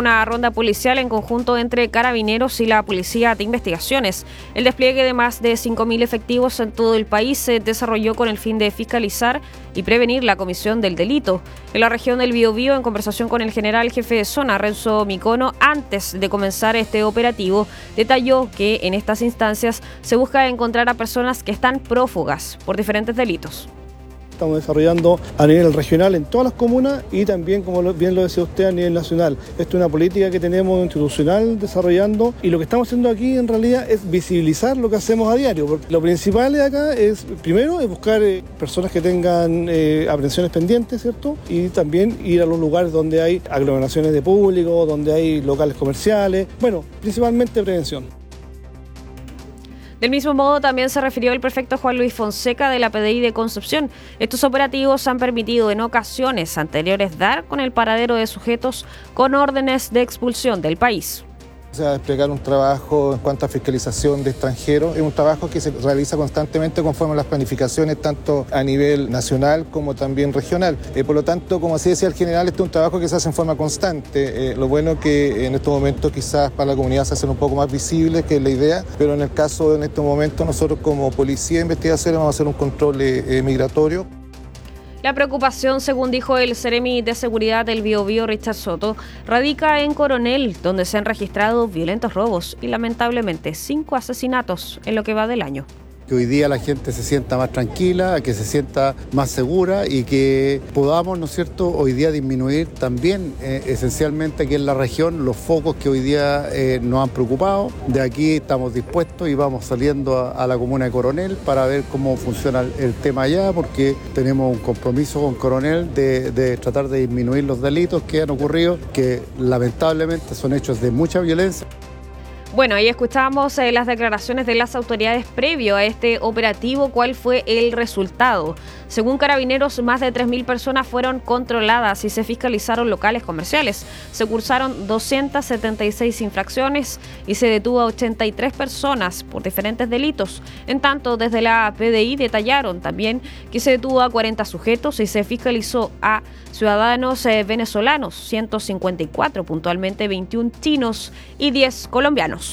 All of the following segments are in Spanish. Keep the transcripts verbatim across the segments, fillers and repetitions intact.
una ronda policial en conjunto entre Carabineros y la Policía de Investigaciones. El despliegue de más de cinco mil efectivos en todo el país se desarrolló con el fin de fiscalizar y prevenir la comisión del delito. En la región del Biobío, en conversación con el general jefe de zona, Renzo Micono, antes de comenzar este operativo, detalló que en estas instancias se busca encontrar a personas que están prófugas por diferentes delitos. Estamos desarrollando a nivel regional en todas las comunas y también, como bien lo decía usted, a nivel nacional. Esto es una política que tenemos institucional desarrollando y lo que estamos haciendo aquí en realidad es visibilizar lo que hacemos a diario. Porque lo principal de acá es, primero, es buscar eh, personas que tengan eh, aprehensiones pendientes, ¿cierto? Y también ir a los lugares donde hay aglomeraciones de público, donde hay locales comerciales. Bueno, principalmente prevención. Del mismo modo, también se refirió el prefecto Juan Luis Fonseca de la P D I de Concepción. Estos operativos han permitido en ocasiones anteriores dar con el paradero de sujetos con órdenes de expulsión del país. O sea, desplegar un trabajo en cuanto a fiscalización de extranjeros. Es un trabajo que se realiza constantemente conforme a las planificaciones, tanto a nivel nacional como también regional. Eh, por lo tanto, como así decía el general, este es un trabajo que se hace en forma constante. Eh, lo bueno es que en estos momentos quizás para la comunidad se hacen un poco más visibles, que es la idea, pero en el caso de en estos momentos nosotros como Policía de Investigaciones vamos a hacer un control eh, migratorio. La preocupación, según dijo el Seremi de Seguridad del Biobío, Richard Soto, radica en Coronel, donde se han registrado violentos robos y lamentablemente cinco asesinatos en lo que va del año. Que hoy día la gente se sienta más tranquila, que se sienta más segura y que podamos, ¿no es cierto?, hoy día disminuir también eh, esencialmente aquí en la región los focos que hoy día eh, nos han preocupado. De aquí estamos dispuestos y vamos saliendo a, a la comuna de Coronel para ver cómo funciona el, el tema allá, porque tenemos un compromiso con Coronel de, de tratar de disminuir los delitos que han ocurrido, que lamentablemente son hechos de mucha violencia. Bueno, ahí escuchamos eh, las declaraciones de las autoridades previo a este operativo. ¿Cuál fue el resultado? Según Carabineros, más de tres mil personas fueron controladas y se fiscalizaron locales comerciales. Se cursaron doscientas setenta y seis infracciones y se detuvo a ochenta y tres personas por diferentes delitos. En tanto, desde la P D I detallaron también que se detuvo a cuarenta sujetos y se fiscalizó a ciudadanos eh, venezolanos, ciento cincuenta y cuatro, puntualmente veintiún chinos y diez colombianos.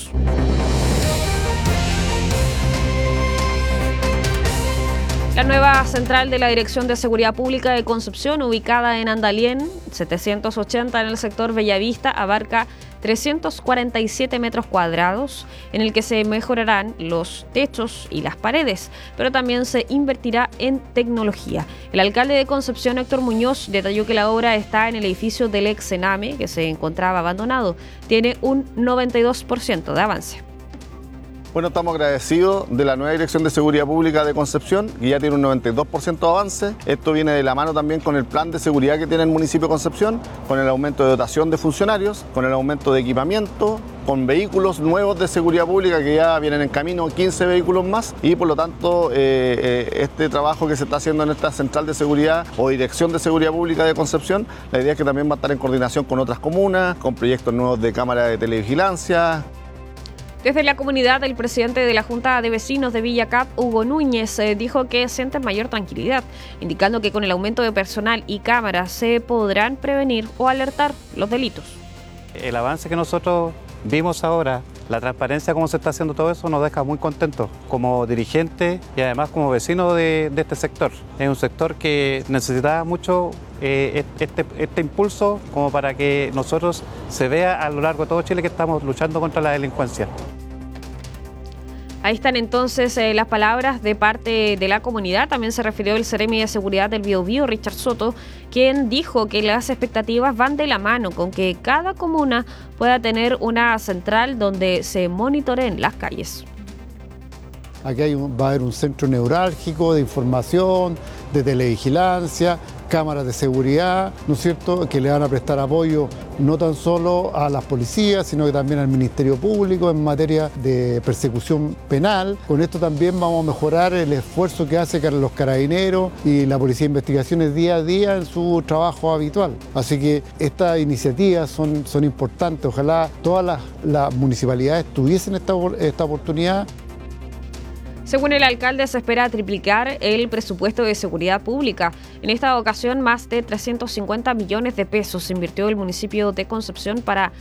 La nueva central de la Dirección de Seguridad Pública de Concepción, ubicada en Andalién, setecientos ochenta en el sector Bellavista, abarca trescientos cuarenta y siete metros cuadrados, en el que se mejorarán los techos y las paredes, pero también se invertirá en tecnología. El alcalde de Concepción, Héctor Muñoz, detalló que la obra está en el edificio del ex Sename, que se encontraba abandonado. Tiene un noventa y dos por ciento de avance. Bueno, estamos agradecidos de la nueva Dirección de Seguridad Pública de Concepción, que ya tiene un noventa y dos por ciento de avance. Esto viene de la mano también con el plan de seguridad que tiene el municipio de Concepción, con el aumento de dotación de funcionarios, con el aumento de equipamiento, con vehículos nuevos de seguridad pública que ya vienen en camino, quince vehículos más, y por lo tanto eh, eh, este trabajo que se está haciendo en esta Central de Seguridad o Dirección de Seguridad Pública de Concepción, la idea es que también va a estar en coordinación con otras comunas, con proyectos nuevos de cámara de televigilancia. Desde la comunidad, el presidente de la Junta de Vecinos de Villa Cap, Hugo Núñez, eh, dijo que sienten mayor tranquilidad, indicando que con el aumento de personal y cámaras se podrán prevenir o alertar los delitos. El avance que nosotros vimos ahora, la transparencia, cómo se está haciendo todo eso, nos deja muy contentos como dirigentes y además como vecinos de, de este sector. Es un sector que necesitaba mucho eh, este, este impulso como para que nosotros se vea a lo largo de todo Chile que estamos luchando contra la delincuencia. Ahí están entonces eh, las palabras de parte de la comunidad. También se refirió el Seremi de Seguridad del Biobío, Richard Soto, quien dijo que las expectativas van de la mano con que cada comuna pueda tener una central donde se monitoreen las calles. Aquí hay un, va a haber un centro neurálgico de información, de televigilancia, cámaras de seguridad, ¿no es cierto?, que le van a prestar apoyo no tan solo a las policías, sino que también al Ministerio Público en materia de persecución penal. Con esto también vamos a mejorar el esfuerzo que hacen los carabineros y la Policía de Investigaciones día a día en su trabajo habitual. Así que estas iniciativas son, son importantes. Ojalá todas las, las municipalidades tuviesen esta, esta oportunidad. Según el alcalde, se espera triplicar el presupuesto de seguridad pública. En esta ocasión, más de trescientos cincuenta millones de pesos invirtió el municipio de Concepción para